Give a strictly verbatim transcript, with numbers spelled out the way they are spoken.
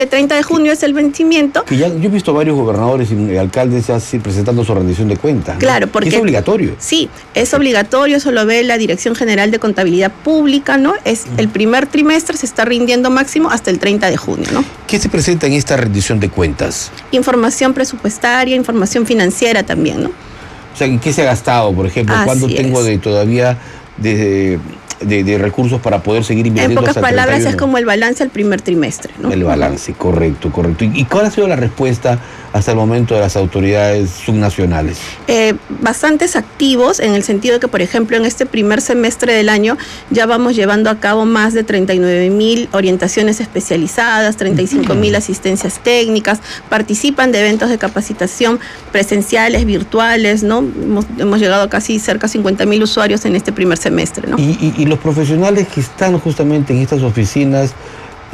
El treinta de junio es el vencimiento. Que ya, yo he visto varios gobernadores y alcaldes ya sí presentando su rendición de cuentas, ¿no? Claro, porque es obligatorio. Sí, es obligatorio, eso lo ve la Dirección General de Contabilidad Pública, ¿no? Es el primer trimestre, se está rindiendo máximo hasta el treinta de junio, ¿no? ¿Qué se presenta en esta rendición de cuentas? Información presupuestaria, información financiera también, ¿no? O sea, ¿en qué se ha gastado, por ejemplo? Así ¿Cuánto tengo es. de todavía de, de, de recursos para poder seguir invirtiendo? En pocas hasta el palabras treinta y uno? es como el balance al primer trimestre, ¿no? El balance, correcto, correcto. ¿Y cuál ha sido la respuesta hasta el momento de las autoridades subnacionales? Eh, bastantes activos, en el sentido de que, por ejemplo, en este primer semestre del año ya vamos llevando a cabo más de treinta y nueve mil orientaciones especializadas, treinta y cinco mil asistencias técnicas, participan de eventos de capacitación presenciales, virtuales, ¿no? Hemos, hemos llegado a casi cerca de cincuenta mil usuarios en este primer semestre, ¿no? Y, y, y los profesionales que están justamente en estas oficinas,